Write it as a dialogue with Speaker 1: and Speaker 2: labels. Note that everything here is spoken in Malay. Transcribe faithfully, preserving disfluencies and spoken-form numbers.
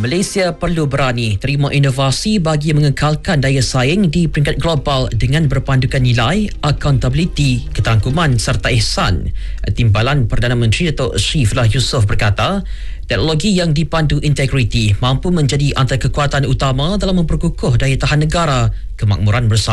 Speaker 1: Malaysia perlu berani terima inovasi bagi mengekalkan daya saing di peringkat global dengan berpandukan nilai, accountability, ketangguman serta ihsan. Timbalan Perdana Menteri Datuk Sri Flah Yusof berkata, teknologi yang dipandu integriti mampu menjadi antara kekuatan utama dalam memperkukuh daya tahan negara, kemakmuran bersama